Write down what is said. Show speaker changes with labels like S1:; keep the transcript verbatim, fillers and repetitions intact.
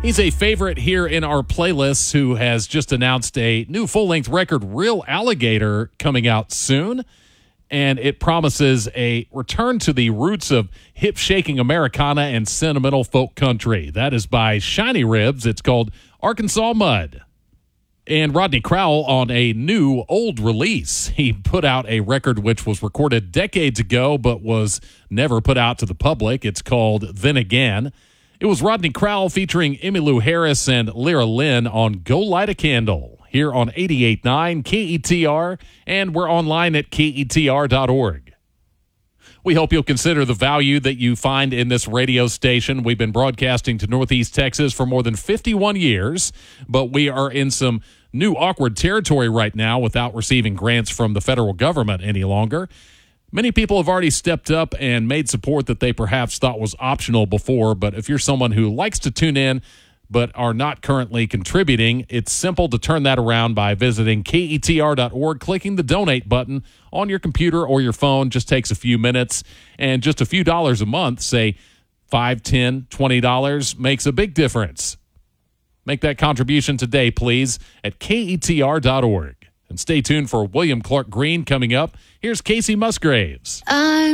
S1: He's a favorite here in our playlists who has just announced a new full-length record, Real Alligator, coming out soon. And it promises a return to the roots of hip-shaking Americana and sentimental folk country. That is by Shiny Ribs. It's called Arkansas Mud. And Rodney Crowell on a new old release. He put out a record which was recorded decades ago but was never put out to the public. It's called Then Again. It was Rodney Crowell featuring Emmylou Harris and Lyra Lynn on Go Light a Candle here on eighty-eight point nine K E T R, and we're online at K E T R dot org. We hope you'll consider the value that you find in this radio station. We've been broadcasting to Northeast Texas for more than fifty-one years, but we are in some new awkward territory right now without receiving grants from the federal government any longer. Many people have already stepped up and made support that they perhaps thought was optional before, but if you're someone who likes to tune in but are not currently contributing, it's simple to turn that around by visiting K E T R dot org, clicking the donate button on your computer or your phone. Just takes a few minutes, and just a few dollars a month, say five dollars, ten dollars, twenty dollars, makes a big difference. Make that contribution today, please, at K E T R dot org. And stay tuned for William Clark Green coming up. Here's Casey Musgraves.
S2: I'm